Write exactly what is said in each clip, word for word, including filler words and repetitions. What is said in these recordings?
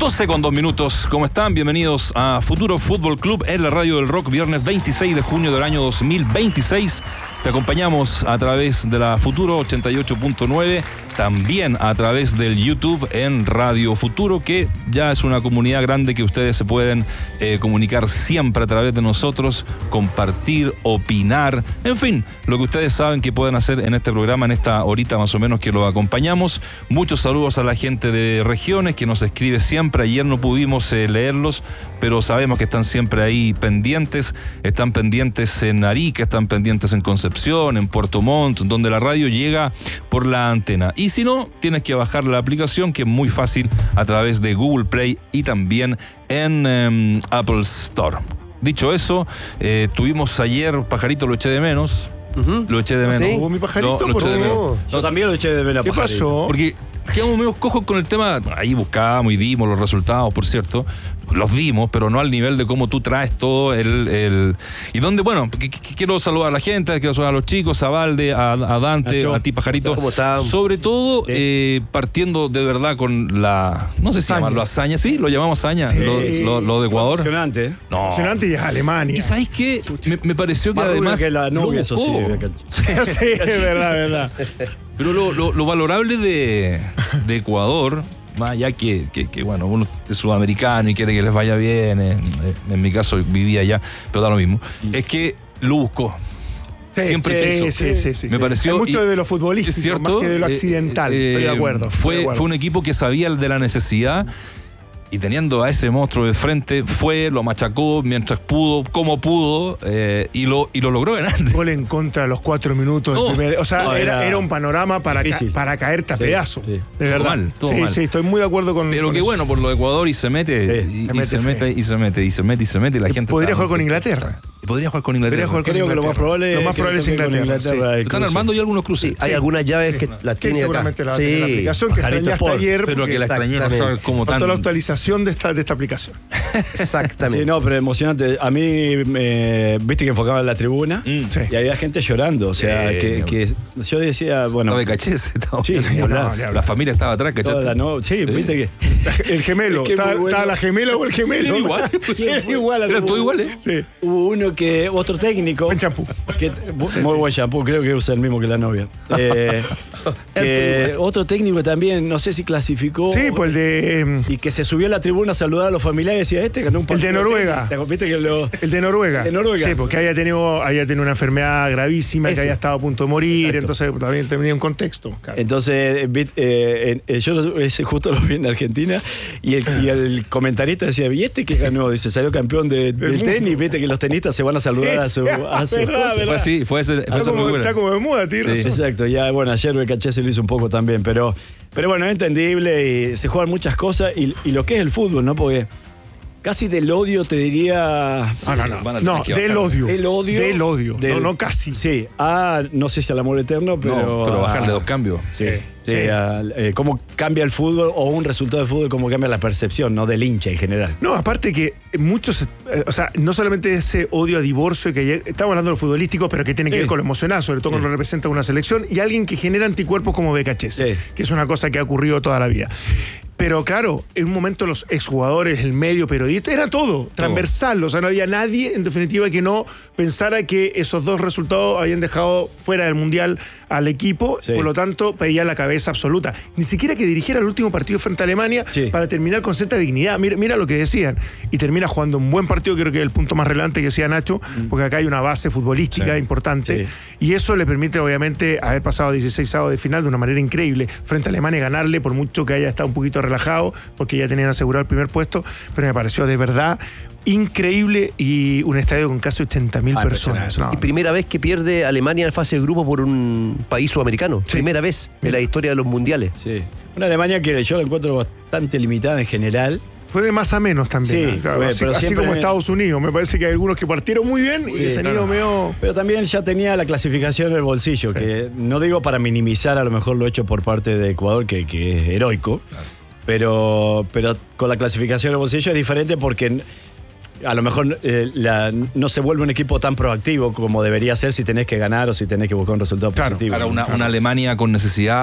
doce con dos minutos, ¿cómo están? Bienvenidos a Futuro Fútbol Club en la Radio del Rock, viernes veintiséis de junio del año dos mil veintiséis. Te acompañamos a través de la Futuro ochenta y ocho punto nueve, también a través del YouTube en Radio Futuro, que ya es una comunidad grande que ustedes se pueden eh, comunicar siempre a través de nosotros, compartir, opinar, en fin, lo que ustedes saben que pueden hacer en este programa, en esta horita más o menos que lo acompañamos. Muchos saludos a la gente de regiones que nos escribe siempre. Ayer no pudimos eh, leerlos, pero sabemos que están siempre ahí pendientes. Están pendientes en Arica, están pendientes en Concepción, en Puerto Montt, donde la radio llega por la antena. Y si no, tienes que bajar la aplicación, que es muy fácil, a través de Google Play y también en um, Apple Store. Dicho eso, eh, tuvimos ayer, Pajarito lo eché de menos. Uh-huh. Lo eché de menos. ¿Sí? ¿Mi Pajarito? Lo, lo eché de menos. Yo no, también lo eché de menos. ¿Qué Pajarito. pasó? Porque quedamos medio cojos con el tema. Ahí buscábamos y dimos los resultados, por cierto. Los dimos, pero no al nivel de cómo tú traes todo el... el y donde, bueno, que, que, quiero saludar a la gente, quiero saludar a los chicos, a Valde, a, a Dante, Nacho, a ti, Pajarito. ¿Cómo están? Sobre todo, sí. eh, partiendo de verdad con la... No sé si llamarlo hazaña, ¿sí? Lo llamamos hazaña, sí. lo, lo, lo de Ecuador. Emocionante, ¿eh? No. Emocionante y es Alemania. ¿Y sabéis qué? Me, me pareció que Más además... que la novia, eso sí. Sí, es verdad, verdad. Pero lo, lo, lo valorable de, de Ecuador, más allá que, que, que, bueno, uno es sudamericano y quiere que les vaya bien, eh, en mi caso vivía allá, pero da lo mismo, es que lo buscó. Sí, Siempre sí, quiso. Sí, sí, sí. Me pareció. Hay mucho y, de lo futbolístico, ¿cierto? más que de lo accidental. Eh, estoy de acuerdo. Fue, estoy de acuerdo. fue un equipo que sabía de la necesidad. Y teniendo a ese monstruo de frente, fue, lo machacó mientras pudo, como pudo, eh, y, lo, y lo logró ganar. Gol en contra a los cuatro minutos No, del primer. O sea, no, era, era era un panorama para, ca, para caerte a sí, pedazo. Sí. De verdad. Todo mal, todo sí, mal. sí, estoy muy de acuerdo con. Pero con que eso. bueno, por lo de Ecuador y se mete, Sí, y, se y mete se fe. mete, y se mete, y se mete, y se mete, y la gente. Podría está jugar con muy Inglaterra. contenta. Podría jugar con Inglaterra. Podría jugar con Creo que lo más probable Lo más que probable es toque con Inglaterra. Inglaterra, el Están cruce. armando ya algunos cruces. Sí, hay algunas llaves que las Que tiene acá. seguramente la va a tener la Sí. aplicación que Pajarito extrañaste Sport. ayer. Pero que la extrañó, no sabe cómo tan. Faltó la actualización de esta, de esta aplicación. Exactamente. Sí, no, pero emocionante. A mí, me, viste que enfocaba en la tribuna Mm. Sí. y había gente llorando. O sea, Sí, que, mi que yo decía, bueno. No me caché. Estaba, Sí, la, no, ni la familia estaba atrás, toda ¿cachaste? la no, sí, Sí. viste que. El gemelo. Es que ¿Estaba muy bueno. estaba la gemela o el gemelo? Era igual. Era igual. a Eran tu- todos iguales. Sí. Hubo uno que, otro técnico. Buen champú. Que, muy buen shampoo, creo que usa el mismo que la novia. Eh, que otro técnico también, no sé si clasificó. Sí, pues el de. Y que se subió a la tribuna a saludar a los familiares y decía, este ganó un El de partido Noruega. tenis. ¿Viste que lo, El de Noruega. El de Noruega. Sí, porque haya tenido, haya tenido una enfermedad gravísima, Ese. que haya estado a punto de morir, Exacto. entonces también tenía un contexto. Claro. Entonces, vi- eh, eh, yo lo- ese justo lo vi en Argentina y el, y el comentarista decía, ¿y este que ganó? Dice, salió campeón de, del mundo. tenis, viste que los tenistas se van a saludar a su, a sus Verdad, cosas. verdad. Fue así, fue ese. Está Fue esa como, figura. está como de moda, tienes Sí. razón. Exacto, ya bueno, ayer el caché se lo hizo un poco también, pero, pero bueno, es entendible y se juegan muchas cosas y, y lo que es el fútbol, ¿no? Porque casi del odio te diría... Ah, no, no, van a no, tener que del bajar. odio. El odio. Del odio. del- no, no casi. Sí, a no sé si al amor eterno, pero... No, pero a- bajarle dos cambios. Sí, Sí, sí, sí. al- eh, cómo cambia el fútbol o un resultado de fútbol, cómo cambia la percepción, ¿no? Del hincha en general. No, aparte que muchos, eh, o sea, no solamente ese odio a divorcio, que ya- estamos hablando de lo futbolístico, pero que tiene que Sí. ver con lo emocional, sobre todo cuando representa una selección, y alguien que genera anticuerpos como Becachese, Sí. que es una cosa que ha ocurrido toda la vida. Pero claro, en un momento los exjugadores, el medio periodista, era todo, transversal, o sea, no había nadie, en definitiva, que no pensara que esos dos resultados habían dejado fuera del Mundial al equipo, Sí. por lo tanto, pedía la cabeza absoluta. Ni siquiera que dirigiera el último partido frente a Alemania Sí. para terminar con cierta dignidad. Mira, mira lo que decían. Y termina jugando un buen partido, creo que es el punto más relevante que decía Nacho, porque acá hay una base futbolística Sí. importante. Sí. Y eso le permite, obviamente, haber pasado dieciséis avos de final de una manera increíble frente a Alemania, ganarle, por mucho que haya estado un poquito relajado, porque ya tenían asegurado el primer puesto. Pero me pareció de verdad increíble y un estadio con casi ochenta mil Ah, personas. No, Y primera vez que pierde Alemania en fase de grupo por un país sudamericano. Sí. Primera vez en la historia de los mundiales. Sí. Una Alemania que yo la encuentro bastante limitada en general. fue de más a menos también. Sí, ¿eh? Claro, bueno, así, pero así siempre- como Estados Unidos. Me parece que hay algunos que partieron muy bien y Sí, que se han claro. ido medio. Pero también ya tenía la clasificación en el bolsillo, que no digo para minimizar a lo mejor lo hecho por parte de Ecuador, que, que es heroico, pero, pero con la clasificación en el bolsillo es diferente porque a lo mejor eh, la- no se vuelve un equipo tan proactivo como debería ser si tenés que ganar o si tenés que buscar un resultado Claro, positivo. Para una, una Alemania con necesidad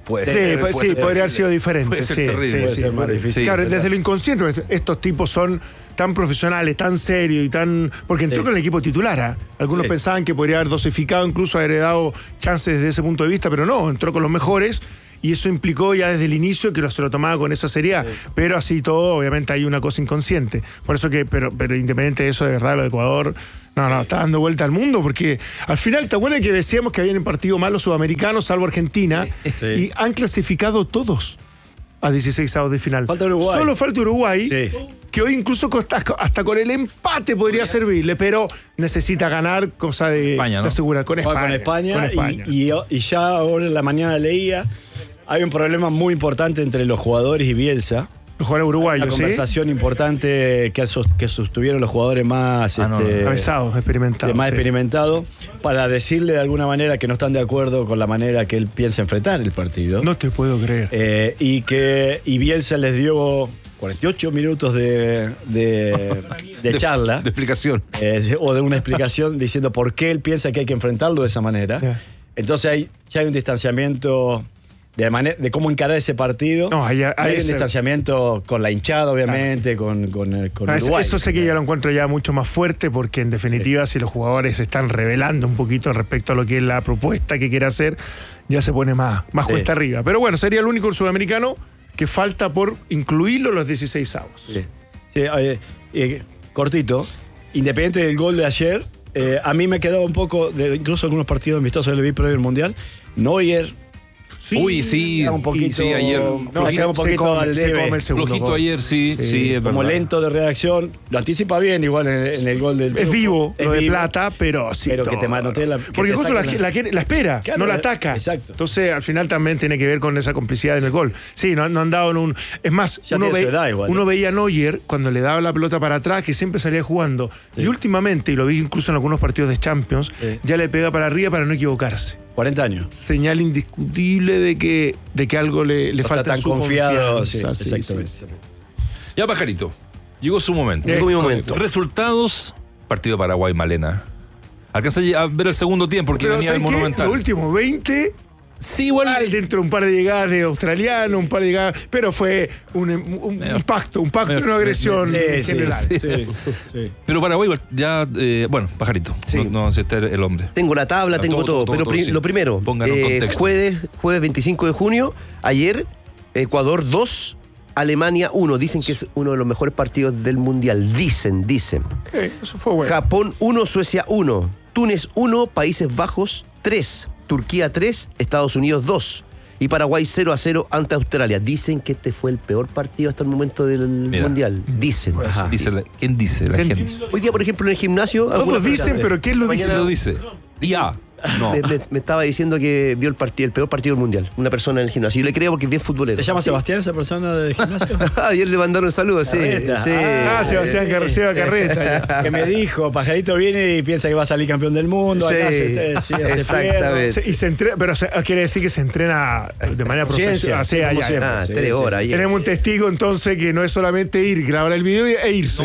Puede Sí, ser, pues, puede sí ser podría haber sido diferente. Puede ser sí, terrible. sí, Puede sí, ser más puede- difícil. Claro, Sí, desde lo inconsciente, est- estos tipos son tan profesionales, tan serios y tan. Porque entró Sí. con el equipo titular. ¿ah? Algunos Sí. pensaban que podría haber dosificado, incluso haber dado chances desde ese punto de vista, pero no, entró con los mejores. Y eso implicó ya desde el inicio que lo, se lo tomaba con esa seriedad. Pero así todo, obviamente hay una cosa inconsciente. Por eso que, pero, pero independiente de eso, de verdad, lo de Ecuador, no, no, está dando vuelta al mundo, porque al final, ¿te acuerdas que decíamos que habían partido mal los sudamericanos, salvo Argentina? Sí. Y han clasificado todos a dieciséis avos de final. Falta Uruguay. Solo falta Uruguay, Sí. que hoy incluso hasta, hasta con el empate podría servirle, pero necesita ganar, cosa de, España, ¿no? de asegurar con Juega España. con España, con España. Y, y- y ya ahora en la mañana leía, hay un problema muy importante entre los jugadores y Bielsa. Los jugadores Una uruguayos, ¿sí? conversación importante que, sos- que sostuvieron los jugadores más, Ah, no, este, no. Avesados, experimentados. más sí. experimentados, para decirle de alguna manera que no están de acuerdo con la manera que él piensa enfrentar el partido. No te puedo creer. Eh, y que y Bielsa les dio cuarenta y ocho minutos de, de, de charla. De explicación. eh, de- o de una explicación diciendo por qué él piensa que hay que enfrentarlo de esa manera. Ya. Entonces hay, ya hay un distanciamiento de, manera, de cómo encarar ese partido. No, ahí- ahí hay un se- distanciamiento con la hinchada, obviamente, con, con, eh, con Ah, eso, Uruguay. eso sé que yo lo encuentro ya mucho más fuerte porque en definitiva si los jugadores se están revelando un poquito respecto a lo que es la propuesta que quiere hacer, ya se pone más, más Sí. cuesta arriba. Pero bueno, sería el único sudamericano que falta por incluirlo en los dieciséis avos. Sí. Sí, eh, eh, cortito, independiente del gol de ayer, eh, a mí me quedaba un poco, de, incluso algunos partidos amistosos que le vi previo al Mundial, Neuer Sí. Uy, sí. era un poquito, sí, ayer. No, se se, queda un se poquito come, al se debe. come el segundo Flojito gol. ayer, sí, sí, Sí, es como verdad. lento de reacción, lo anticipa bien igual en, en el gol del Es triunfo. vivo Es lo de vivo. plata, pero sí. Pero que todo. te manotea la- que Porque te incluso la, saque la- la quiere- la espera, Claro, no la eh, ataca. exacto. Entonces, al final también tiene que ver con esa complicidad en el gol. Sí, no, no han dado en un. Es más, Ya uno, tiene su ve- edad igual, uno ¿eh? veía a Neuer cuando le daba la pelota para atrás, que siempre salía jugando. Y últimamente, y lo vi incluso en algunos partidos de Champions, Sí. ya le pega para arriba para no equivocarse. cuarenta años. Señal indiscutible de que, de que algo le, le No falta está en tan su confiado. Sí, confianza. Sí, exactamente. sí. Ya, Pajarito. Llegó su momento. Llegó mi Con- momento. Resultados: partido Paraguay-Malena. Alcanzé a ver el segundo tiempo porque Pero venía el ¿sabes qué? Monumental. Los últimos veinte. Sí, igual. Al dentro un par de llegadas de australiano, un par de llegadas, pero fue un, un- un Medio- pacto, un pacto y medio- una agresión Sí, en sí, general. sí, sí. Pero Paraguay ya. eh, bueno, Pajarito. Sí. No, no sé, este es el hombre. Tengo la tabla, Ah, tengo todo, todo. todo, pero todo, pri- sí. lo primero, Pónganlo en eh, contexto. jueves, jueves veinticinco de junio, ayer, Ecuador dos, Alemania uno. Dicen que es uno de los mejores partidos del Mundial. Dicen, dicen. Sí, eso fue bueno. Japón uno, Suecia uno. Túnez uno, Países Bajos tres. Turquía tres, Estados Unidos dos. Y Paraguay cero a cero ante Australia. Dicen que este fue el peor partido hasta el momento del Mira. Mundial. Dicen. Ajá. Dice la- ¿Quién dice? La ¿Quién gente. dice? Hoy día, por ejemplo, en el gimnasio... Todos algunos- dicen, pero ¿quién lo dice? ¿Quién lo dice? Ya. No. Me, me- me estaba diciendo que vio el partido, el peor partido del mundial. Una persona en el gimnasio. Yo le creo porque es bien futbolero. ¿Se llama Sebastián esa persona del gimnasio? Ayer le mandaron saludos, sí. Carreta. sí. Ah, Sebastián Carre- Seba Carreta. Que me dijo, Pajarito viene y piensa que va a salir campeón del mundo. Sí, acá se, se- se exactamente. Se- y se entrena, pero se- quiere decir que se entrena de manera Ciencia, profesional. sí, Sí, como allá. siempre. Ah, Sí, tres sí, horas. sí. ayer. Tenemos un testigo entonces que no es solamente ir, grabar el video e irse.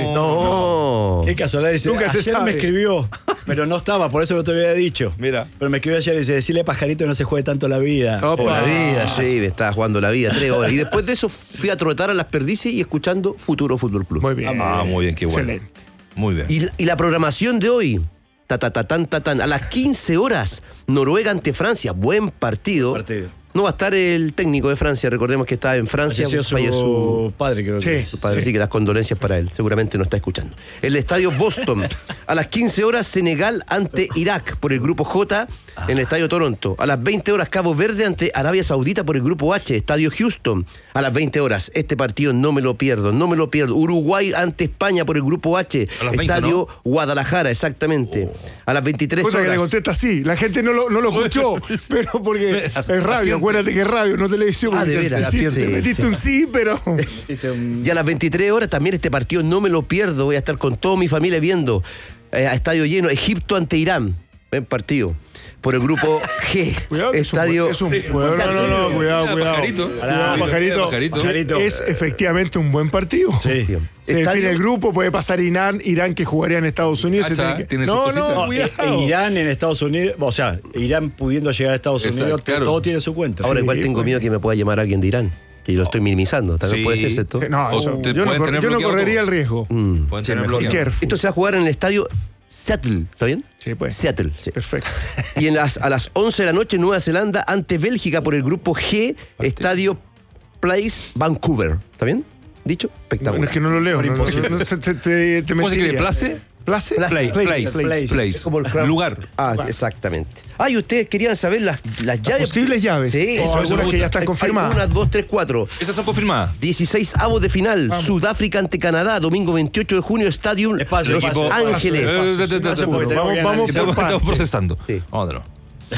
No. Qué casualidad, dice, Nunca se ayer sabe. me escribió, pero no estaba, por eso no te había dicho. Mira. Pero me escribió ayer y dice, decirle a Pajarito que no se juegue tanto la vida. Opa. Oh, la vida, sí, me estaba jugando la vida, tres horas. Y después de eso fui a trotar a las perdices y escuchando Futuro Fútbol Club. Muy bien. Ah, muy bien, qué bueno. Excelente. Muy bien. Y, y la programación de hoy, ta, ta, ta, tan, ta, tan, a las quince horas, Noruega ante Francia, buen partido. Partido. No va a estar el técnico de Francia, recordemos que estaba en Francia. Falleció su falleció padre, creo que. Sí. su padre, así que las condolencias para él, seguramente no está escuchando. El estadio Boston, a las quince horas, Senegal ante Irak por el grupo J en el estadio Toronto. A las veinte horas, Cabo Verde ante Arabia Saudita por el grupo H, estadio Houston. A las veinte horas, este partido no me lo pierdo, no me lo pierdo. Uruguay ante España por el grupo H, A las veinte, estadio Guadalajara, exactamente. A las veintitrés Cosa que le horas. contesta así. La gente no lo, no lo escuchó, pero porque es radio. Asiente. Acuérdate que es radio, no televisión. Ah, de porque veras, sí, asiente. te metiste un sí, pero. Viste, un- Y a las veintitrés horas también este partido no me lo pierdo. Voy a estar con toda mi familia viendo eh, a estadio lleno. Egipto ante Irán. Buen partido. Por el grupo G, Cuidado, que es un estadio... buen- es un, cuidado, no, no, no, cuidado, Ah, cuidado. Pajarito. Cuidado, Ah, pajarito. Pajarito. Pajarito. Es efectivamente un buen partido. Sí. Bien. Se Estadio- define el grupo, puede pasar Irán, Irán que jugaría en Estados Unidos. Ah, se ya, tiene que- tiene sus no, cositas. no, No, cuidado. e- Irán en Estados Unidos, o sea, Irán pudiendo llegar a Estados Exacto, Unidos, claro. todo tiene su cuenta. Ahora Sí, igual tengo pues. miedo que me pueda llamar alguien de Irán, que yo lo estoy minimizando. También Sí. puede ser, ¿cierto? Sí, no, O eso- te yo, no, pueden cor- tener yo no bloqueado correría todo. el riesgo. Mm. Pueden Sí, tener mejor bloqueado. careful. Esto se va a jugar en el estadio Seattle, ¿está bien? Sí, pues. Seattle, sí. Perfecto. Y en las, a las once de la noche, Nueva Zelanda ante Bélgica por el grupo G, Estadio Place Vancouver. ¿Está bien? ¿Dicho? Espectacular. Bueno, es que no lo leo. No, no, imposible. no, se- te, te, te ¿Cómo se escribe? mentiría. ¿Place? ¿Place? Place. Place, place, place, place, place. Es como el crown. Lugar. Ah, exactamente. Ah, y ustedes querían saber las, las llaves. Posibles llaves. Sí, O eso algunas me que ya gusta. están Hay- confirmadas. Hay una, dos, tres, cuatro. Esas son confirmadas. dieciséis avos de final. Vamos. Sudáfrica ante Canadá, domingo veintiocho de junio, Estadio Espacio, Los espacio, Ángeles. espacio. Eh, eh, eh, eh, Espacio, eh, porque eh, tenemos vamos- que vamos analizar. Estamos, por estamos parte. procesando. Sí. Vamos de nuevo.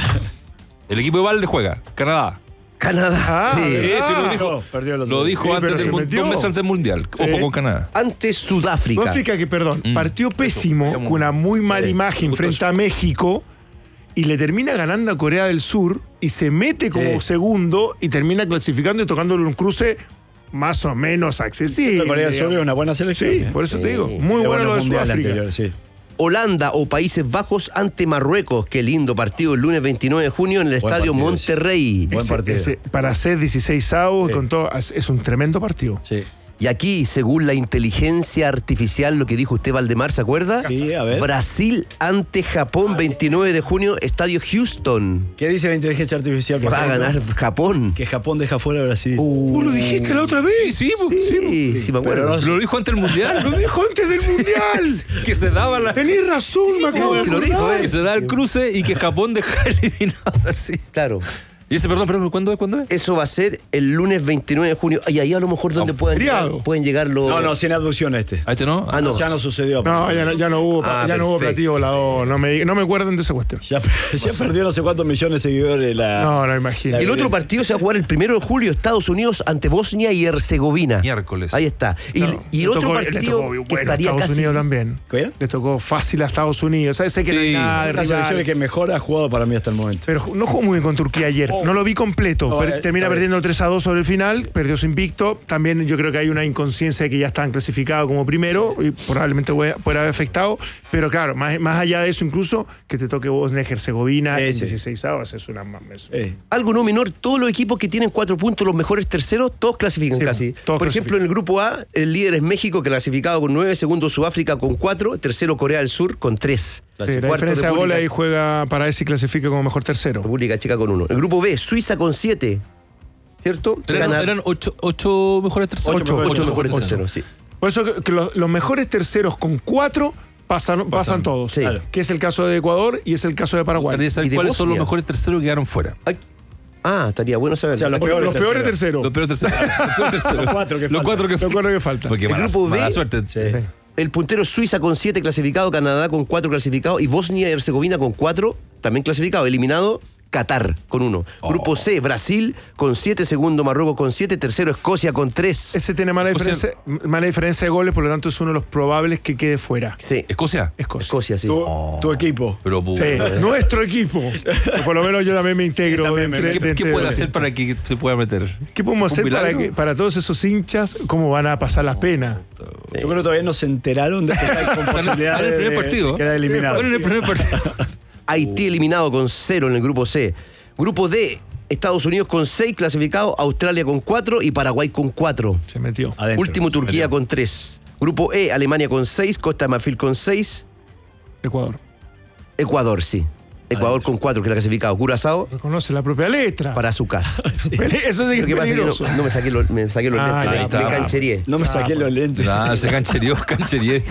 El equipo de Valde juega. Canadá. Canadá. Ah, sí. ¿verdad? Sí, sí, lo No, dijo. perdió el otro Lo día. dijo Sí, antes pero del se mun- metió. dos meses antes del Mundial. Ojo Sí. con Canadá. Ante Sudáfrica. Sudáfrica que, perdón, Mm. partió pésimo, Eso. con una muy mala Sí. imagen Justo frente eso. a México y le termina ganando a Corea del Sur y se mete como Sí. segundo y termina clasificando y tocándole un cruce más o menos accesible. Corea del Sur es digamos. una buena selección. Sí, ¿eh? por eso te digo. Sí. Muy Era bueno lo de mundial Sudáfrica. anterior, sí. Holanda o Países Bajos ante Marruecos. Qué lindo partido el lunes veintinueve de junio en el Buen Estadio partido Monterrey. Buen Ese- partido. ese- para hacer dieciséis avos Sí. con todo, es, es un tremendo partido. Sí. Y aquí, según la inteligencia artificial, lo que dijo usted, Valdemar, ¿se acuerda? Sí, a ver. Brasil ante Japón, veintinueve de junio, Estadio Houston. ¿Qué dice la inteligencia artificial? Que por va a ejemplo? ganar Japón. Que Japón deja fuera a Brasil. Uh, lo dijiste la otra vez. Sí, sí, pues, sí, Sí, sí, me acuerdo. Pero no- Lo dijo antes del Mundial. Lo dijo antes del Mundial. que se daba la. Tenés razón, me acabo de sí lo dijo, acordar. eh. Que se da el cruce y que Japón deja eliminado así. Claro. Y ese, perdón, perdón, ¿cuándo es? ¿Cuándo es? Eso va a ser el lunes veintinueve de junio. Y ahí a lo mejor donde puedan llegar, feriado. pueden llegar los... No, no, sin abducción este. ¿A este no? Ah, no. Ya no sucedió. No, ya no, ya no hubo, Ah, ya no hubo perfecto. platillo volador. No me, no me acuerdan de esa cuestión. Ya, ya perdió no sé cuántos millones de seguidores la. No, no, imagino. Y el otro partido se va a jugar el primero de julio, Estados Unidos ante Bosnia y Herzegovina. Miércoles. Ahí está. Y, No, y le otro tocó- le partido tocó que bueno a estaría Estados casi... Unidos también. ¿Qué? Le tocó fácil a Estados Unidos. ¿Sabes? Sé que no hay Sí. nada de Una rival. selección que mejor ha jugado para mí hasta el momento. Pero no jugó muy bien con Turquía ayer. No lo vi completo. No, Per- eh, termina está bien. perdiendo tres a dos sobre el final. Perdió su invicto. También yo creo que hay una inconsciencia de que ya están clasificados como primero y probablemente puede puede haber afectado. Pero claro, más, más allá de eso, incluso que te toque Bosnia y Herzegovina Sí, en sí. dieciséis avos es una es- Eh, Algo no menor, todos los equipos que tienen cuatro puntos, los mejores terceros, todos clasifican Sí, casi. todos Por ejemplo, en el grupo A, el líder es México, clasificado con nueve, segundo Sudáfrica con cuatro, tercero Corea del Sur con tres. Sí, la Cuarto, diferencia de goles República- ahí juega para ver si clasifica como mejor tercero. República Checa con uno. El grupo B, Suiza con siete. ¿Cierto? Eran, Gana- eran ocho, ocho mejores terceros. Ocho ocho mejores terceros. terceros, sí. Por eso que, que los, los mejores terceros con cuatro pasan, pasan todos. Sí. Claro. Que es el caso de Ecuador y es el caso de Paraguay. Gustaría saber ¿Y de cuáles son los Bosnia? mejores terceros que quedaron fuera. Ay. Ah, estaría bueno saber. O sea, los Los, peores peores terceros. terceros. Los peores terceros. Los peores terceros. Los cuatro que Los faltan. cuatro que Los cuatro que faltan. Porque El mala, grupo B, mala suerte. sí. El puntero Suiza con siete clasificado, Canadá con cuatro clasificado y Bosnia y Herzegovina con cuatro también clasificado. Eliminado Qatar con uno. Grupo C, Brasil con siete, segundo Marruecos con siete, tercero Escocia con tres. Ese tiene mala Escocia- diferencia, mala diferencia de goles, por lo tanto es uno de los probables que quede fuera. Sí, ¿Escocia? Escocia. Escocia, sí. Tu, tu equipo. Pero, pu- Sí, nuestro equipo. Por lo menos yo también me integro. Yo también me- de- ¿Qué, de- qué de- puede de- hacer para que se pueda meter? ¿Qué podemos ¿Un hacer para, milagro? que, para todos esos hinchas? ¿Cómo van a pasar las penas? Yo creo que todavía no se enteraron de que hay con posibilidad en el de- primer de partido. quedar eliminado. Bueno, en el primer partido. Haití eliminado con cero en el grupo C. Grupo D, Estados Unidos con seis clasificados, Australia con cuatro y Paraguay con cuatro. Se metió. Adentro. Último Turquía con tres. Grupo E, Alemania con seis, Costa de Marfil con seis, Ecuador. Ecuador, sí. Ecuador con cuatro, que es la clasificado. Curazao Reconoce la propia letra. para su casa. Pele- Eso sí que Lo es que pasa es que peligroso. no, no me saqué los, me saqué los Ah, lentes, ahí me- está. me canchería. No me saqué los lentes. Nada, se cancherió, cancherié.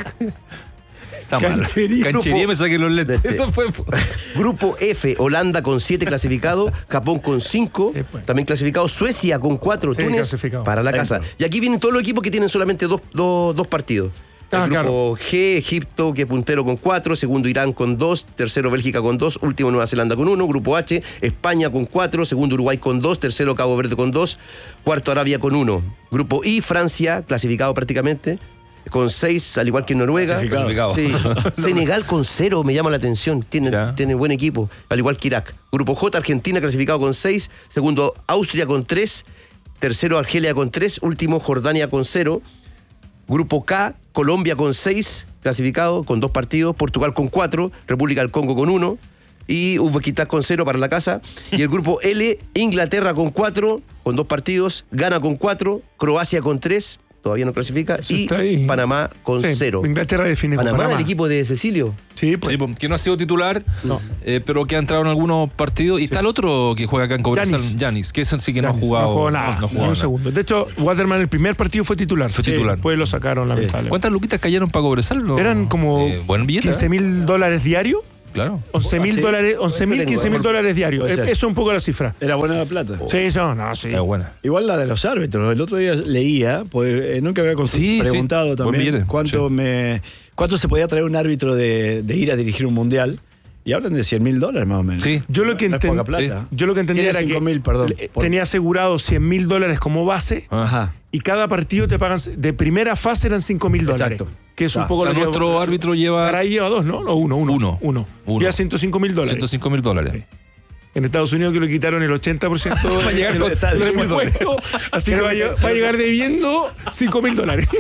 Está mal. Canchería. Cancherié, me saqué los lentes. Este. Eso fue. Grupo F, Holanda con siete clasificados, Japón con cinco, Sí, pues. también clasificado, Suecia con cuatro, Sí, Túnez clasificado. para la casa. Y aquí vienen todos los equipos que tienen solamente dos, dos, dos partidos. El Ah, grupo G, Egipto, que es puntero con cuatro, segundo Irán con dos, tercero Bélgica con dos, último Nueva Zelanda con uno, grupo H, España con cuatro, segundo Uruguay con dos, tercero Cabo Verde con dos, cuarto Arabia con uno. Grupo I, Francia, clasificado prácticamente, con seis, al igual que Noruega. Clasificado. Sí. Senegal con cero, me llama la atención. Tiene, tiene buen equipo, al igual que Irak. Grupo J, Argentina clasificado con seis. Segundo, Austria con tres. Tercero, Argelia con tres. Último, Jordania con cero. Grupo K, Colombia con seis, clasificado con dos partidos. Portugal con cuatro. República del Congo con uno. Y Uzbekistán con cero para la casa. Y el grupo L, Inglaterra con cuatro, con dos partidos. Ghana con cuatro. Croacia con tres. Todavía no clasifica. Eso y está ahí. Panamá con Sí, cero. Inglaterra define con Panamá, Panamá. el equipo de Cecilio. Sí, pues. Sí, que no ha sido titular, No. eh, pero que ha entrado en algunos partidos. Y está el otro que juega acá en Cobresal, Giannis. Yanis, que ese sí que no ha Giannis, jugado. No jugó nada, no ha ni jugado un nada. segundo. De hecho, Waterman el primer partido fue titular. Fue titular. Después lo sacaron, lamentablemente. ¿Cuántas luquitas cayeron para Cobresal? No? Eran como Eh, buen billete, quince mil dólares diarios. Claro. once mil ¿sí? dólares, once mil, quince mil dólares diarios. Puede ser. Eso es un poco la cifra. Era buena la plata. Sí, eso, no, sí. Es buena. Igual la de los árbitros. El otro día leía, pues eh, nunca había cons- Sí, preguntado sí. Buen también billete, cuánto sí. me cuánto se podía traer un árbitro de, de ir a dirigir un mundial. Y hablan de cien mil dólares más o menos. Sí. Yo lo que No es enten- poca plata. Yo lo que entendía Tiene era que cinco mil, perdón, le- por- tenía asegurado cien mil dólares como base Ajá. y cada partido te pagan, de primera fase eran cinco mil dólares. Exacto. Que es un Ah, poco O sea, lo que- nuestro árbitro lleva Garay lleva dos, ¿no? No, uno, uno. Uno. Uno. Uno. Ya ciento cinco mil dólares. ciento cinco mil dólares. Sí. En Estados Unidos que le quitaron el ochenta por ciento Va a llegar del- con- del del impuesto, así que va a, llegar, va a llegar debiendo cinco mil dólares.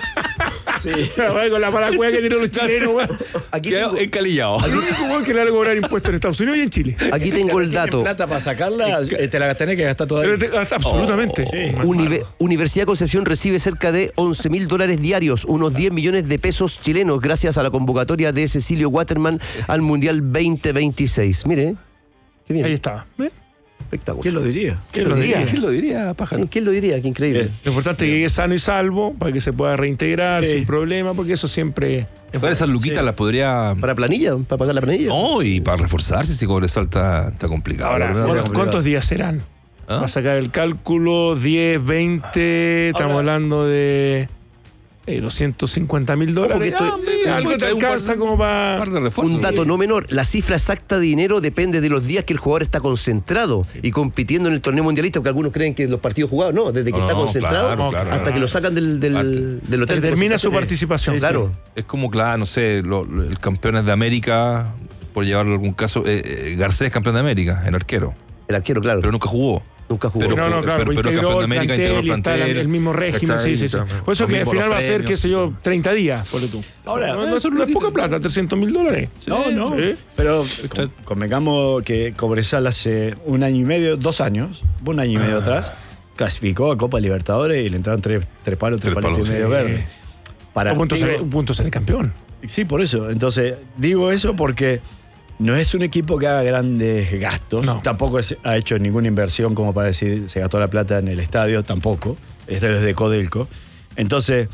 Sí. Va con la mala cueva que tienen los chilenos, weón. Aquí Quedó tengo, encalillado. El único weón que le van a cobrar impuestos en Estados Unidos y en Chile. aquí tengo el dato. plata para sacarla, eh, te la tenés que gastar toda. Pero te- absolutamente. sí. Unive- Universidad de Concepción recibe cerca de once mil dólares diarios, unos diez millones de pesos chilenos, gracias a la convocatoria de Cecilio Waterman al Mundial veinte veintiséis. Mire, qué bien. Ahí está. ¿Ves? Espectacular. ¿Quién lo diría? ¿Quién lo diría? ¿Quién lo diría, pájaro? Sí, ¿quién lo diría? Qué increíble. Bien. Lo importante es que llegue sano y salvo para que se pueda reintegrar Sí. sin problema, porque eso siempre es Para esas luquitas las podría. Para planilla, para pagar la planilla. No, y para reforzarse si Cobresal está, está complicado. Ahora, la verdad. ¿cuántos, cuántos días serán? ¿Ah? Va a sacar el cálculo, diez, veinte, estamos Ahora- hablando de eh, doscientos cincuenta mil dólares. Ojo que estoy- Ah, mira, algo puede te traer un par- alcanza como Un para... par de refuerzos. Un dato no menor, la cifra exacta de dinero depende de los días que el jugador está concentrado y compitiendo en el torneo mundialista, porque algunos creen que los partidos jugados, no, desde que No, está no, concentrado claro, claro, hasta claro. que lo sacan del, del, Antes. del hotel. de Termina su concentración. participación. Claro. Es como, claro, no sé, lo- lo- el campeones de América, por llevarlo a algún caso, eh, eh, Garcés campeón de América, el arquero, El arquero, claro. pero nunca jugó. nunca jugó. pero- No, no, claro, pero- pero integró campeón de el América, integró el plantel y está plantel. el mismo régimen, sí, sí, sí. Exacto. Por eso Lo que al mismo final los va a ser, premios. qué sé yo, treinta días, ponle tú. Ahora, no, no, eso no lo es poca quito. plata, trescientos mil dólares. No, no. Sí. Pero con- convengamos que Cobresal hace un año y medio, dos años, un año y medio Ah. atrás, clasificó a Copa Libertadores y le entraron tres, tres palos, tres, Tres palitos y palos, medio sí. verde. Para, Un punto, digo- ser, un punto ser campeón. Sí, por eso. Entonces, digo eso porque no es un equipo que haga grandes gastos. No. Tampoco es- ha hecho ninguna inversión como para decir se gastó la plata en el estadio, tampoco. El estadio es de Codelco. Entonces,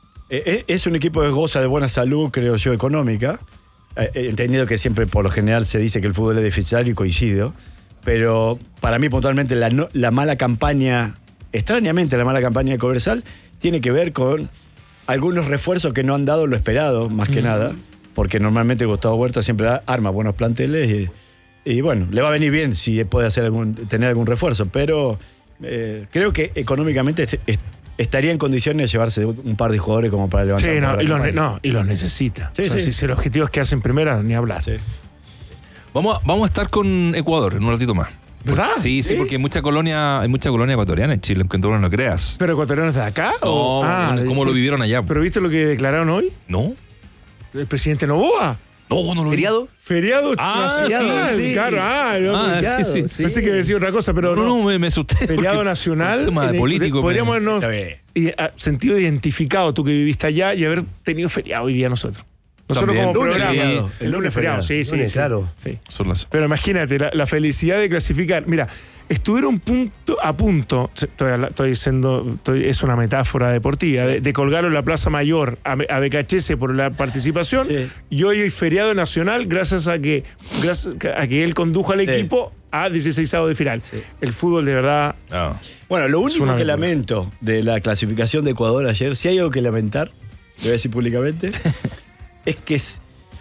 eh, es un equipo que goza de buena salud, creo yo, económica. Eh, He entendido que siempre, por lo general, se dice que el fútbol es deficitario y coincido. Pero para mí, puntualmente, la, no- la mala campaña, extrañamente la mala campaña de Cobresal, tiene que ver con algunos refuerzos que no han dado lo esperado, más que nada, porque normalmente Gustavo Huerta siempre da- arma buenos planteles y, y bueno, le va a venir bien si puede hacer algún, tener algún refuerzo, pero eh, creo que económicamente est- est- estaría en condiciones de llevarse un par de jugadores como para levantar. Sí, un no, poco la y los, ne- campaña. no, y los necesita. Sí, O sea, sí. si, si el objetivo es quedarse en primera, ni hablar. Sí. Vamos a, vamos a estar con Ecuador en un ratito más. ¿Verdad? Sí, sí, ¿Sí? porque hay mucha colonia, hay mucha colonia ecuatoriana en Chile, aunque tú no lo creas. ¿Pero ecuatorianos de acá? No, o- ah, bueno, ¿cómo de- lo vivieron allá? ¿Pero viste lo que declararon hoy? ¿No? El presidente Novoa. No, no lo vi. ¿Feriado? Feriado Ah, nacional. sí, sí. Claro, ah, yo Ah, pensé- sí, sí, sí. pensé que decía otra cosa, pero No, no. no, me, me asusté. Feriado porque- nacional. por tema de en el- político. Podríamos me- habernos Está bien. y, ah, sentido identificado, tú que viviste allá, y haber tenido feriado hoy día nosotros. Nosotros También. como Lunes programa. feriado. El lunes feriado, sí, sí, Lunes, sí. claro. Sí. Son las- Pero imagínate, la, la felicidad de clasificar. Mira, estuvieron punto a punto, estoy, habla- estoy diciendo, estoy- es una metáfora deportiva, de, de colgarlo en la Plaza Mayor a, Be- a Becachese por la participación, Sí. y hoy hay feriado nacional gracias a que, gracias a que él condujo al Sí. equipo a dieciseisavo de final. El fútbol de verdad. Ah. Bueno, lo Es único una que locura. lamento de la clasificación de Ecuador ayer, si hay algo que lamentar, lo voy a decir públicamente, es que es-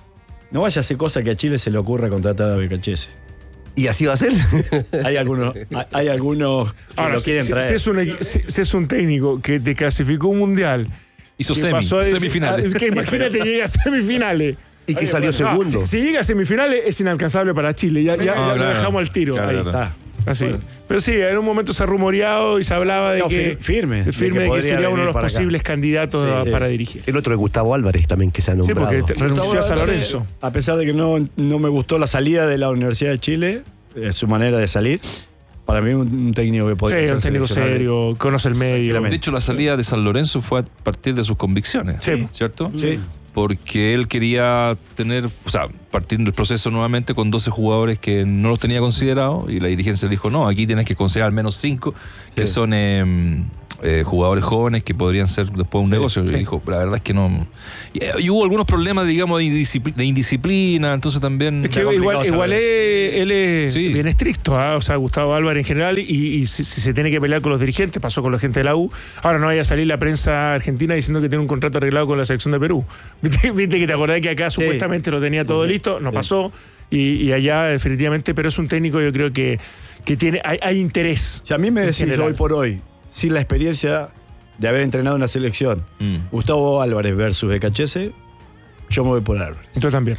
no vaya a hacer cosa que a Chile se le ocurra contratar a Becachese. Y así va a ser. Hay algunos, hay, hay algunos que Ahora, lo si, quieren si- traer. si es un, equi- si- si es un técnico que te clasificó un mundial Hizo que semi, pasó de- semifinales. ah, que imagínate, llega a semifinales. Y que salió No, segundo. si, si llega a semifinales es inalcanzable para Chile. Ya, ya- No, ya lo claro. dejamos al tiro. Claro, ahí claro. está. Así. Pero sí, en un momento se ha rumoreado y se hablaba de No, que. fir- firme, de de firme que de que podría sería uno de venir los para acá. posibles candidatos Sí. a- para dirigir. El otro es Gustavo Álvarez también, que se ha Sí, nombrado. porque te- renunció a San Gustavo, Lorenzo. A pesar de que no, no me gustó la salida de la Universidad de Chile, eh, su manera de salir, para mí un, un técnico que podría Sí, ser un técnico seleccionable. serio, conoce el medio. De hecho, la salida de San Lorenzo fue a partir de sus convicciones, Sí. ¿cierto? Sí. Porque él quería tener, o sea, partir del proceso nuevamente con doce jugadores que no los tenía considerados y la dirigencia le dijo, no, aquí tienes que considerar al menos cinco que Sí. son eh, eh, jugadores jóvenes que podrían ser después un negocio. sí. Y dijo, la verdad es que no. Y, y hubo algunos problemas, digamos, de, indiscipli- de indisciplina, entonces también. Es que Era igual, complicado igual saber. es- él es Sí. bien estricto, ¿ah? O sea, Gustavo Álvarez en general, y, y si, si se tiene que pelear con los dirigentes, pasó con la gente de la U. Ahora no vaya a salir la prensa argentina diciendo que tiene un contrato arreglado con la selección de Perú. Viste, viste que te acordás que acá supuestamente lo tenía todo listo, no pasó, y, y allá definitivamente, pero es un técnico, yo creo que, que tiene, hay, hay interés. Si a mí me en decís general. hoy por hoy, sin la experiencia de haber entrenado una selección, Mm. Gustavo Álvarez versus Becachese, yo me voy por Álvarez. Yo también.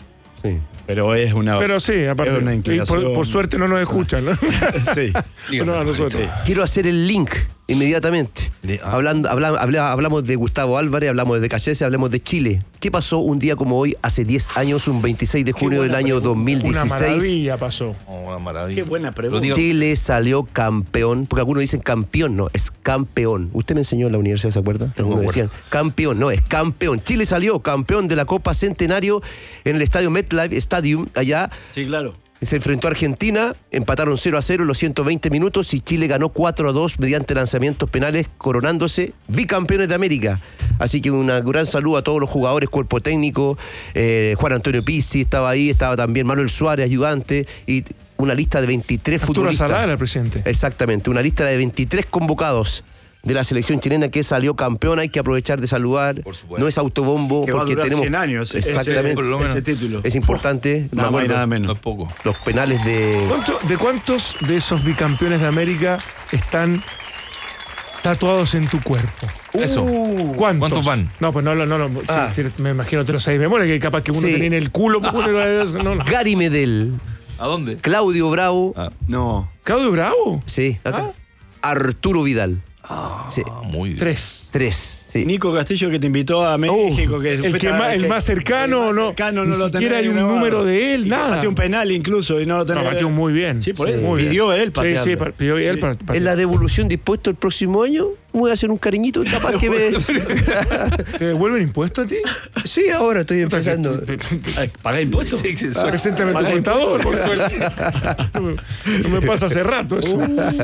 Sí. Pero es una. Pero sí, aparte, es una y inclinación. por, por suerte no nos escuchan, ¿no? Sí. Dígame, No, a nosotros. Sí. Quiero hacer el link inmediatamente. De- ah. Hablando, habla- habla- hablamos de Gustavo Álvarez, hablamos de Becachese, hablamos de Chile. ¿Qué pasó un día como hoy, hace diez años, un veintiséis de junio del buena año pregunta. dos mil Una dieciséis? maravilla pasó. Oh, una maravilla. Qué buena pregunta. Pero diga- Chile salió campeón, porque algunos dicen campeón, no, es campeón. Usted me enseñó en la universidad, ¿se acuerda? Algunos me acuerdo. decían campeón, no, es campeón. Chile salió campeón de la Copa Centenario en el estadio MetLife Stadium, allá. Sí, claro. Se enfrentó a Argentina, empataron cero a cero en los ciento veinte minutos y Chile ganó cuatro a dos mediante lanzamientos penales, coronándose bicampeones de América. Así que un gran saludo a todos los jugadores, cuerpo técnico, eh, Juan Antonio Pizzi estaba ahí, estaba también Manuel Suárez, ayudante, y una lista de veintitrés Arturo futbolistas. Salada, el presidente. Exactamente, una lista de veintitrés convocados de la selección chilena que salió campeona. Hay que aprovechar de saludar. Por supuesto. No es autobombo, Que va a porque durar tenemos. cien años ese- Exactamente. Por lo menos. ese título. Es importante. Me Nada más y acuerdo, nada No menos. es poco. los penales de. ¿Cuánto- ¿De cuántos de esos bicampeones de América están tatuados en tu cuerpo? Eso. ¿Cuántos? ¿Cuántos van? No, pues no, no, no, no, Ah. sí, sí, me imagino te lo sabes de memoria, que capaz que uno Sí. tenía en el culo. pues, uno era- no, no. Gary Medel, ¿A dónde? Claudio Bravo, Ah, No. ¿Claudio Bravo? sí, acá. Arturo Vidal. Sí, muy bien. Tres. tres. Sí. Nico Castillo que te invitó a México. que Uh, el, fuiste que a- más, el que- más cercano, el más no, cercano, ni no lo siquiera tenés hay un grabado. número de él, Y que nada. pateó un penal incluso y no lo tenés. No, pateó muy bien. Sí, por Sí, eso. muy bien. Pidió él Sí, patearlo. sí, pa- pidió él para. En la devolución dispuesto el próximo año, voy a hacer un cariñito, capaz que me. ¿Te devuelven impuestos a ti? Sí, ahora estoy empezando. Ay, ¿Pagá impuestos? Sí, sí, Ah, Preséntame tu Paga contador, por suerte. No me, no me pasa hace rato eso.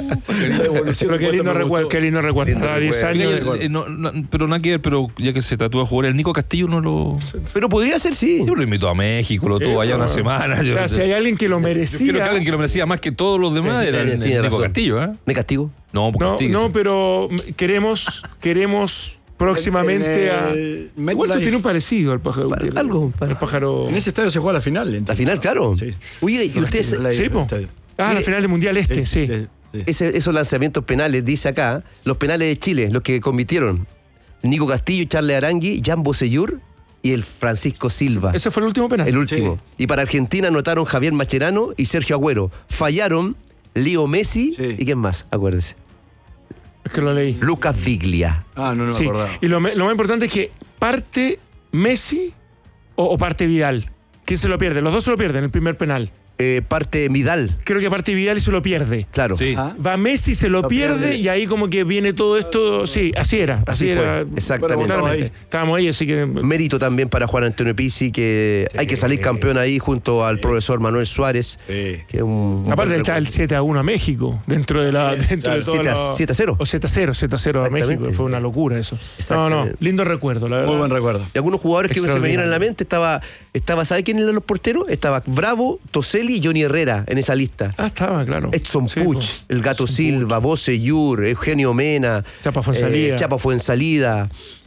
Pero qué lindo recuerdo, qué lindo recuerdo. Lindo Cada diez recuerdo. años. Oye, de- eh, no, no, pero nada que ver, pero ya que se tatúa jugar, el Nico Castillo no lo. Pero podría ser, sí. Yo lo invitó a México, lo tuvo allá una semana. O Yo, sea, si hay alguien que lo yo creo que merecía. alguien que lo merecía más que todos los demás Sí, era el, tiene el Nico razón. Castillo, ¿eh? ¿Me castigo? No, porque No, Castillo, no, sí. pero queremos, queremos próximamente a. En el Igual tú MetLife. tiene un parecido al pájaro. Pa- algo, pa- El pájaro. En ese estadio se juega la final. La entonces. final, claro. Sí. Oye, y ustedes. Sí, po. Ah, la Mire, final del Mundial este, sí. Sí, sí. Ese- esos lanzamientos penales, dice acá, los penales de Chile, los que convirtieron Nico Castillo, Charles Arangui, Jan Bosellur y el Francisco Silva. Ese fue el último penal. El último. Sí. Y para Argentina anotaron Javier Macherano y Sergio Agüero. Fallaron Leo Messi Sí. y ¿quién más? Acuérdese. Es que lo leí. Lucas Viglia. Ah, no, no me Sí. acordaba. Y lo, me- lo más importante es que parte Messi o, o parte Vidal. ¿Quién se lo pierde? Los dos se lo pierden el primer penal. Eh, parte Vidal, Creo que parte Vidal y se lo pierde. claro. Sí. Ah. Va Messi, se lo, Lo pierde, pierde. y ahí como que viene todo esto. Sí, así era. Así, Así fue, era. exactamente. Claramente. Ahí. Estábamos ahí, así que. Mérito también para Juan Antonio Pizzi, que hay que salir campeón ahí junto al profesor Manuel Suárez. Sí. Que es un, un Aparte buen está el recuerdo. siete a uno a México, dentro de la dentro de todo siete a- lo- siete a cero. O siete a cero, siete a cero a Exactamente. México, fue una locura eso. No, no, Exactamente. lindo recuerdo, la verdad. Muy buen recuerdo. Y algunos jugadores que se me vinieron a la Extraordinario. mente, estaba, estaba ¿sabe quién eran los porteros? Estaba Bravo, Toselli y Johnny Herrera en esa lista. Ah, estaba, claro. Edson Sí, Puch, pues. el Gato Edson Silva, Bosellur, Eugenio Mena, Chapa Fuenzalida. eh, Chapa Fuenzalida,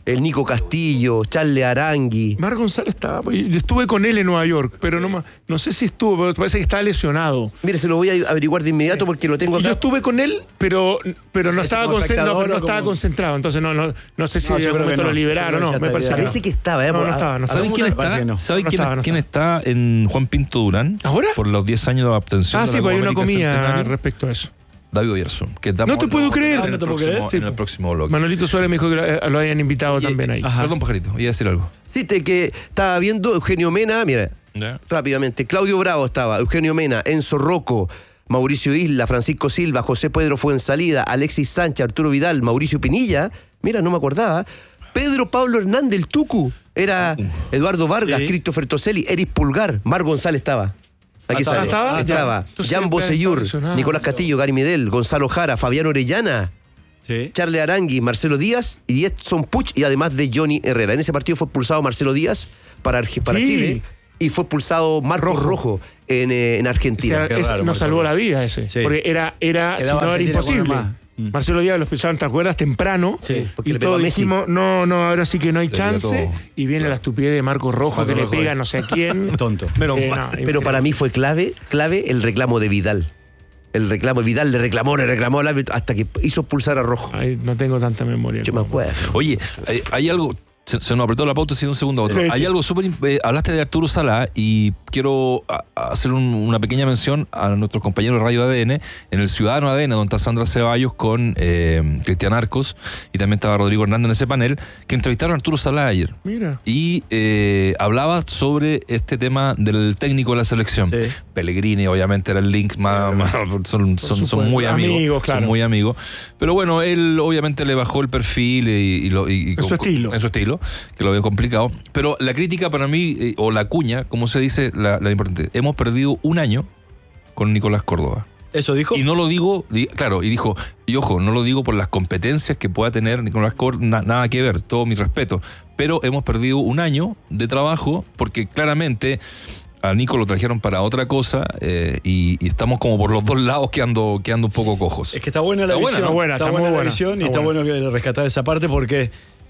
el Nico Castillo, Charles Arangui. Mar González estaba. Yo estuve con él en Nueva York, pero no, no sé si estuvo, pero parece que estaba lesionado. Mire, se lo voy a averiguar de inmediato porque lo tengo acá. Yo estuve con él, pero, pero no, estaba, como concent- no, pero no espectador o estaba como- concentrado. Entonces no, no, no sé si No, en yo algún creo que momento no. lo liberaron. Yo creo No, que me ya parece estaría- que Parece que estaba, ¿eh? no, no estaba. No ¿Saben estaba. quién parece está? que no. ¿Saben No quién, estaba, no quién estaba. está en Juan Pinto Durán? ¿Ahora? Por los diez años de obtención. Ah, de sí, la pues hay Copa una América comida Centenario. respecto a eso. David Oyerson. Que No te puedo creer. En No el, te puedo próximo, creer, sí, en el pues. próximo bloque. Manolito Suárez me dijo que lo, lo habían invitado Y- también ahí. Ajá. Perdón, pajarito, iba a decir algo. Sí, te, que estaba viendo Eugenio Mena, mira, ¿Ya? rápidamente. Claudio Bravo estaba, Eugenio Mena, Enzo Rocco, Mauricio Isla, Francisco Silva, José Pedro Fuensalida, Alexis Sánchez, Arturo Vidal, Mauricio Pinilla. Mira, no me acordaba. Pedro Pablo Hernández, el Tucu. Era Eduardo Vargas, Sí. Christopher Toselli, Eric Pulgar, Mar González estaba. Aquí Ah, sale. estaba, Ahí ya. estaba. Entonces, Jan está Bosellur, lesionado. Nicolás Castillo, Gary Medel, Gonzalo Jara, Fabián Orellana, Sí. Charles Arangui, Marcelo Díaz y Edson Puch, y además de Johnny Herrera. En ese partido fue expulsado Marcelo Díaz para, Arge- para Sí. Chile y fue expulsado Marcos Rojo, Rojo. en, eh, en O Argentina. sea, Qué ese raro, nos Marco. salvó la vida ese. Sí. Porque era, era si Quedaba no era Argentina con imposible. uno más. Mm. Marcelo Díaz lo expulsaron, ¿te acuerdas? Temprano. Sí, porque Y le pegó todos a Messi. dijimos, no, no, ahora sí que no hay Sería chance. todo. Y viene la estupidez de Marcos Rojo Marco que Rojo, le pega eh. no sé a quién. Es tonto. Menos Eh, mal. no, Pero increíble. para mí fue clave, clave el reclamo de Vidal. El reclamo, Vidal le reclamó, le reclamó al árbitro hasta que hizo expulsar a Rojo. Ay, no tengo tanta memoria. Yo me acuerdo. Oye, hay, hay algo. Se, se nos apretó la pauta, sido un segundo a otro. Sí, Hay sí. algo súper. imp- eh, hablaste de Arturo Salá y quiero a- a hacer un- una pequeña mención a nuestros compañeros de Radio A D N. En el Ciudadano A D N, donde está Sandra Ceballos con eh, Cristian Arcos y también estaba Rodrigo Hernández en ese panel, que entrevistaron a Arturo Salá ayer. Mira. Y eh, hablaba sobre este tema del técnico de la selección. Sí. Pellegrini, obviamente, era el link más, más- son, son, son supuesto. muy amigos. Amigos, claro. Son muy amigos. Pero bueno, él obviamente le bajó el perfil y, y lo, y- y En su estilo. En su estilo, que lo veo complicado. Pero la crítica para mí, eh, o la cuña, como se dice, la, la importante, hemos perdido un año con Nicolás Córdoba. ¿Eso dijo? Y no lo digo, di- claro, y dijo, y ojo, no lo digo por las competencias que pueda tener Nicolás Córdoba, na- nada que ver, todo mi respeto, pero hemos perdido un año de trabajo porque claramente a Nico lo trajeron para otra cosa eh, y, y estamos como por los dos lados quedando, quedando un poco cojos. Es que está buena la Está buena, visión. ¿no? Buena, está está buena muy la buena. visión y Está está bueno que rescatar esa parte porque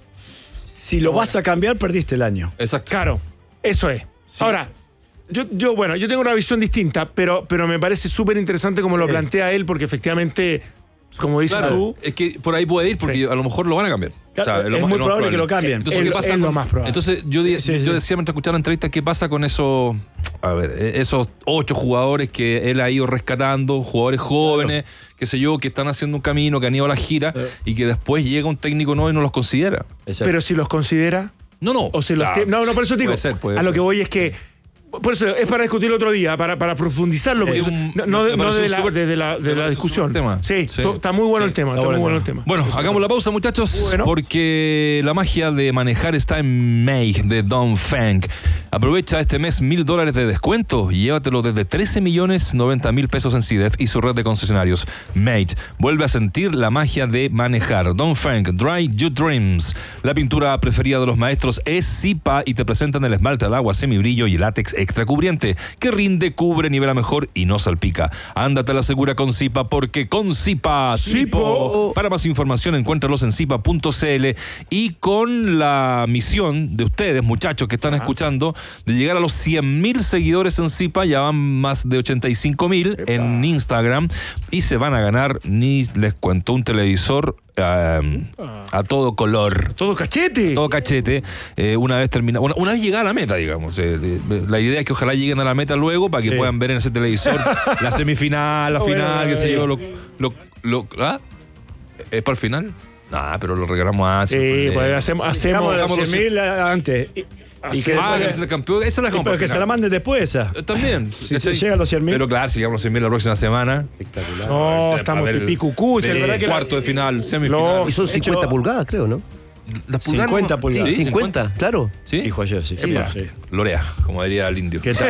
si lo vas a cambiar, perdiste el año. Exacto. Claro, eso es. Ahora, yo, yo, bueno, yo tengo una visión distinta, pero, pero me parece súper interesante como lo Sí. plantea él, porque efectivamente, como dices Claro, tú, es que por ahí puede ir porque Sí. a lo mejor lo van a cambiar. Claro, lo es más- muy lo más probable que lo cambien. Entonces, Es- ¿qué pasa es lo con- más probable. Entonces, yo, di- Sí, yo sí. decía mientras escuchaba la entrevista, ¿qué pasa con esos, a ver, eh, esos ocho jugadores que él ha ido rescatando, jugadores jóvenes, qué sé yo, que están haciendo un camino, que han ido a la gira Claro. y que después llega un técnico nuevo y no los considera? Exacto. pero si los considera, No, no. o se los sea, te- No, no, por eso te digo. puede ser, puede a lo ser. que voy es que. Por eso es para discutirlo otro día, para, para profundizarlo. Porque Es eso- un- no, no me de, no parece de un la, súper- de, de la, me de la parece un discusión. súper tema. Sí, Sí, to- está muy bueno sí. el tema. Está Está muy bueno bueno el el tema. tema. Bueno, Eso. hagamos la pausa, muchachos, Bueno. porque la magia de manejar está en Make de Don Feng. Aprovecha este mes mil dólares de descuento y llévatelo desde trece millones noventa mil pesos en C I D E F y su red de concesionarios. Mate, vuelve a sentir la magia de manejar. Don Feng, Dry Your Dreams. La pintura preferida de los maestros es Zipa y te presentan el esmalte al agua semibrillo y el látex extra cubriente que rinde, cubre, nivela mejor y no salpica. Ándate a la segura con Zipa porque con Zipa, Zipo. Para más información encuéntralos en zipa punto c l y con la misión de ustedes, muchachos que están escuchando, de llegar a los cien mil seguidores en Zipa, ya van más de ochenta y cinco mil en Instagram y se van a ganar, ni les cuento, un televisor eh, a todo color. Todo cachete. Todo cachete, eh, una vez termina, una, una vez llegada a la meta, digamos. Eh, eh, la idea es que ojalá lleguen a la meta luego para que Sí. puedan ver en ese televisor la semifinal, la Ah, bueno, final, bueno, qué sé yo, lo, bueno. lo, lo- ¿ah? ¿Es para el final? Nah, pero lo regalamos así. Sí, pues hacemos. hacemos Hagamos los hagamos cien mil antes. Y, y que, Ah, después- que el campeón, esa la y dejamos pero para que el se la final. manden después esa. Eh, También. Si ¿cachai? se llega a los cien mil. Pero claro, si llegamos a los cien mil la próxima semana. Espectacular. No, Para estamos ver el- pipí cucú. si ver es verdad el que la- cuarto de final, semifinal. No, Y son hecho- cincuenta pulgadas, creo, ¿no? Las pulgadas cincuenta no- pulgadas. Sí, cincuenta, claro. ¿Sí? Dijo ayer, sí. Sí, mira, Sí. Lorea, como diría el indio. ¿Qué tal?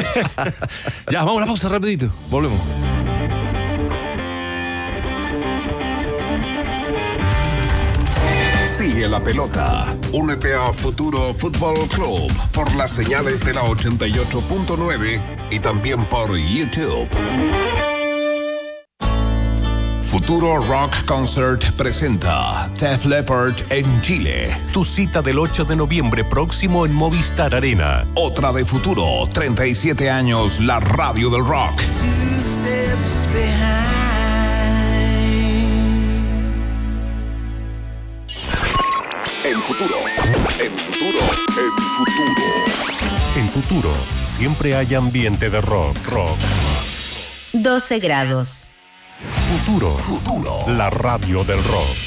Ya, vamos a la pausa rapidito. Volvemos. Sigue la pelota. Únete a Futuro Fútbol Club por las señales de la ochenta y ocho punto nueve y también por YouTube. Futuro Rock Concert presenta Def Leppard en Chile. Tu cita del ocho de noviembre próximo en Movistar Arena. Otra de Futuro, treinta y siete años, la radio del rock. Two steps behind. En Futuro, en Futuro, en Futuro. En Futuro, siempre hay ambiente de rock, rock. doce grados. Futuro, Futuro. la radio del rock.